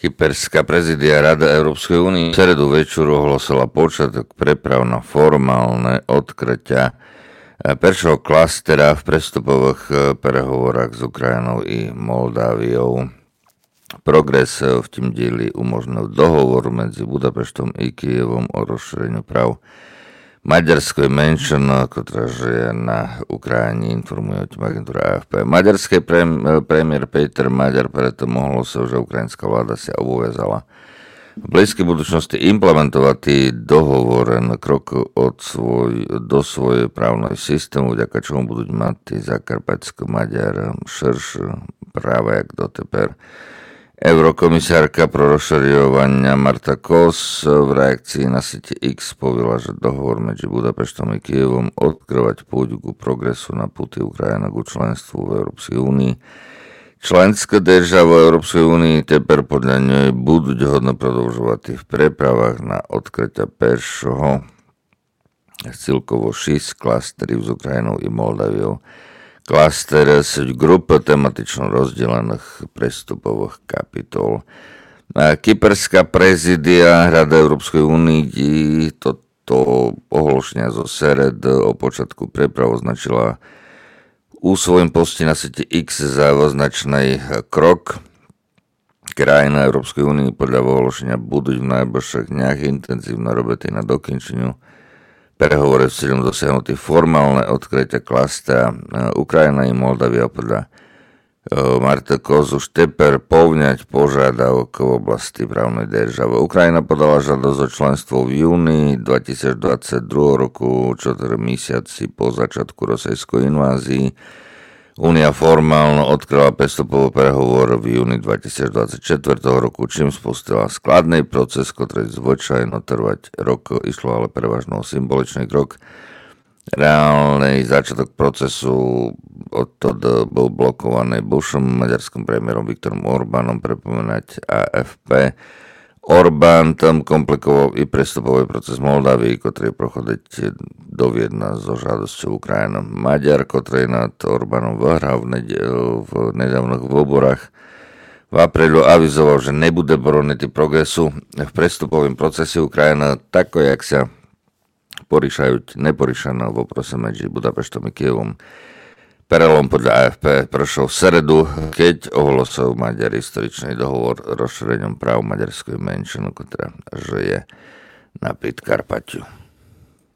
Kyperská prezidia Rada Európskej únie v stredu večeru ohlasila počiatok preprav na formálne odkrytia prvého klastera v prestupových prehovorách s Ukrajinou i Moldáviou. Progres v tým dieli umožnil dohovor medzi Budapeštom i Kyjevom o rozšíreniu práv maďarskej menšiny, ktorá žije na Ukrajine, informuje o tým agentúra AFP. Maďarský premiér Peter Maďar preto mohlo sa, že ukrajinská vláda sa uviazala v blízkej budúcnosti implementovať dohovor na krok do svojej právnej systému, vďaka čomu budú mať Zakarpatsko-Maďar širšie práva jak doteper. Eurokomisárka pro rozširovania Marta Kos v reakcii na siete X povedala, že dohovor medzi Budapeštom i Kyjevom odkrývať pôdu ku progresu na puti Ukrajina ku členstvu v Európskej únii. Členské državy Európskej únii teper podľa nej budú hodno prodlžovať v prepravách na odkrytia peršoho celkovo 6 klasterів z Ukrajinou i Moldaviou. Klaster sú grupa tematično rozdelených prestupových kapitol. Kyperská prezidia Rada Európskej únie toto ohlášenie zo sered o počiatku preprav označila u svojom poste na siete X za označný krok. Krajina Európskej únie podľa ohlášenia budú v najbližších dňach intenzívne robiť na dokončeniu prehovore s cieľom dosiahnutý formálne odkrytie klastera. Ukrajina i Moldavia podľa Marta Kos už teper povňať požiadavok v oblasti právnej državy. Ukrajina podala žiadosť o členstvo v júni 2022 roku, 4 mesiaci po začiatku rosejskej invázii. Únia formálno odkryla prestupový prehovor v júni 2024 roku, čím spustila skladný proces, ktorý zvyčajno trvať rok, išlo ale prevažno symboličný krok. Reálny začiatok procesu odtedy bol blokovaný Bushom, maďarským premiérom Viktorom Orbánom, pripomínať AFP. Orbán tam komplikoval i prestupový proces Moldavii, ktorý prochodiť do Viedna so žiadosťou Ukrajina. Maďar, ktorý nad Orbánom vyhral v nedávnych voľbách, v aprílu avizoval, že nebude broniť progresu v prestupovém procese Ukrajina, tako jak sa poríšajú neporíšané v oprose medzi Budapeštom i Kyjevom. Prelom podľa AFP prešiel v seredu, keď ohlasil Maďar historičný dohovor rozšírením práv maďarskej menšiny, ktorá žije na Podkarpatiu.